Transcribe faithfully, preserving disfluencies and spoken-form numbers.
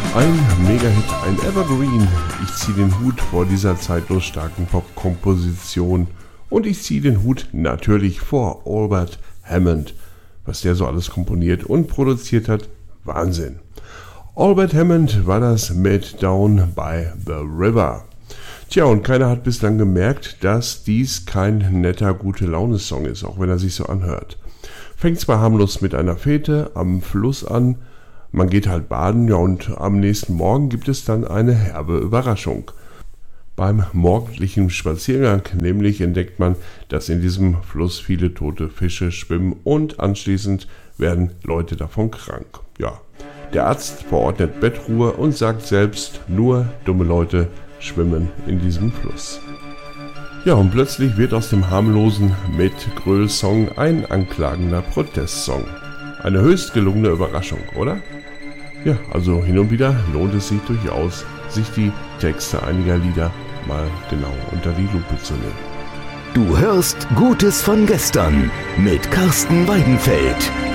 Ein Mega-Hit, ein Evergreen. Ich ziehe den Hut vor dieser zeitlos starken Pop-Komposition. Und ich ziehe den Hut natürlich vor Albert Hammond. Was der so alles komponiert und produziert hat, Wahnsinn. Albert Hammond war das mit Down by the River. Tja, und keiner hat bislang gemerkt, dass dies kein netter Gute-Laune-Song ist, auch wenn er sich so anhört. Fängt zwar harmlos mit einer Fete am Fluss an, man geht halt baden, ja, und am nächsten Morgen gibt es dann eine herbe Überraschung. Beim morgendlichen Spaziergang nämlich entdeckt man, dass in diesem Fluss viele tote Fische schwimmen und anschließend werden Leute davon krank. Ja, der Arzt verordnet Bettruhe und sagt selbst, nur dumme Leute schwimmen in diesem Fluss. Ja, und plötzlich wird aus dem harmlosen Mit-Gröl-Song ein anklagender Protestsong. Eine höchst gelungene Überraschung, oder? Ja, also hin und wieder lohnt es sich durchaus, sich die Texte einiger Lieder mal genau unter die Lupe zu nehmen. Du hörst Gutes von gestern mit Carsten Weidenfeld.